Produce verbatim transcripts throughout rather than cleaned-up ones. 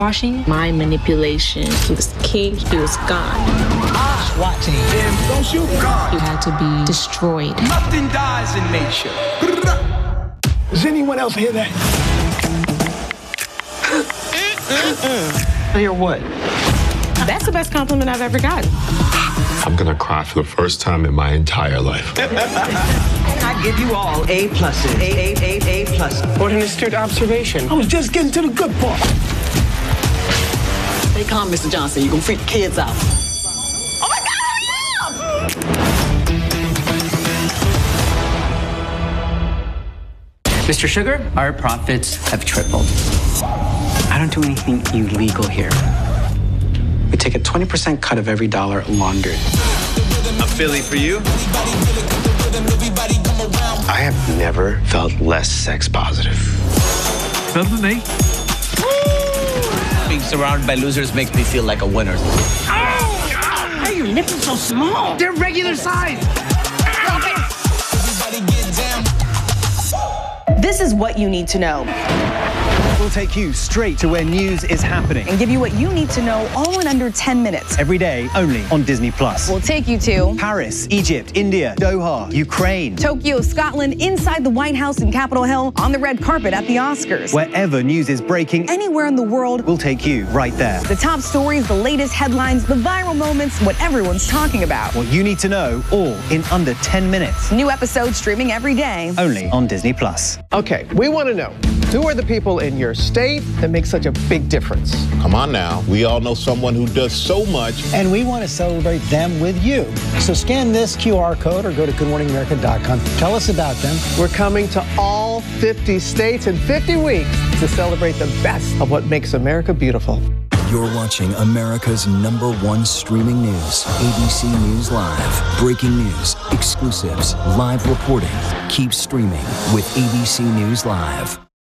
Washing, mind manipulation. He was king, he was God. SWAT team. Damn, don't shoot God. You had to be destroyed. Nothing dies in nature. Does anyone else hear that? Hear what? That's the best compliment I've ever gotten. I'm gonna cry for the first time in my entire life. I give you all A pluses. A, A, A, A plus. What an astute observation. I was just getting to the good part. Stay calm, Mister Johnson. You're gonna freak the kids out. Oh my God, hurry up! Mister Sugar, our profits have tripled. I don't do anything illegal here. We take a twenty percent cut of every dollar laundered. A Philly for you? I have never felt less sex positive. Better than me. Being surrounded by losers makes me feel like a winner. Why are your nipples so small? They're regular size. This is what you need to know. We'll take you straight to where news is happening. And give you what you need to know all in under ten minutes. Every day, only on Disney Plus. We'll take you to Paris, Egypt, India, Doha, Ukraine. Tokyo, Scotland, inside the White House in Capitol Hill, on the red carpet at the Oscars. Wherever news is breaking, Anywhere in the world, we'll take you right there. the top stories, the latest headlines, the viral moments, what everyone's talking about. What you need to know, all in under ten minutes. New episodes streaming every day. Only on Disney Plus. Okay, we want to know, who are the people in your state that make such a big difference? Come on now. We all know someone who does so much. And we want to celebrate them with you. So scan this Q R code or go to good morning america dot com. Tell us about them. We're coming to all fifty states in fifty weeks to celebrate the best of what makes America beautiful. You're watching America's number one streaming news, A B C News Live. Breaking news, exclusives, live reporting. Keep streaming with A B C News Live.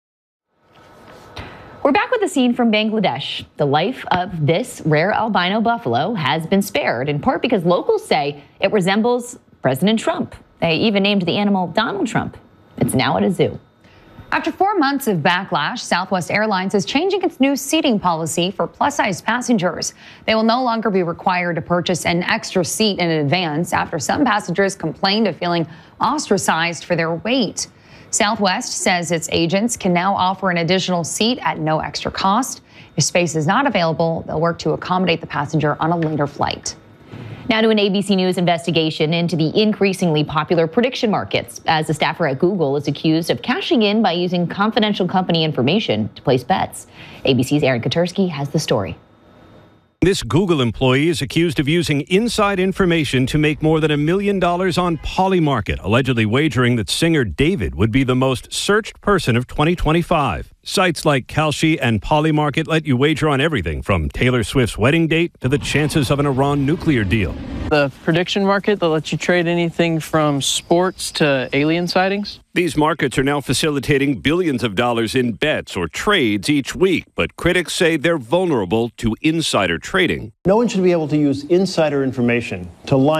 We're back with a scene from Bangladesh. The life of this rare albino buffalo has been spared, in part because locals say it resembles President Trump. They even named the animal Donald Trump. It's now at a zoo. After four months of backlash, Southwest Airlines is changing its new seating policy for plus-size passengers. They will no longer be required to purchase an extra seat in advance after some passengers complained of feeling ostracized for their weight. Southwest says its agents can now offer an additional seat at no extra cost. If space is not available, they'll work to accommodate the passenger on a later flight. Now to an A B C News investigation into the increasingly popular prediction markets, as a staffer at Google is accused of cashing in by using confidential company information to place bets. A B C's Aaron Katersky has the story. This Google employee is accused of using inside information to make more than a million dollars on Polymarket, allegedly wagering that singer David would be the most searched person of twenty twenty-five. Sites like Kalshi and Polymarket let you wager on everything from Taylor Swift's wedding date to the chances of an Iran nuclear deal. The prediction market that lets you trade anything from sports to alien sightings? These markets are now facilitating billions of dollars in bets or trades each week, but critics say they're vulnerable to insider trading. No one should be able to use insider information to lie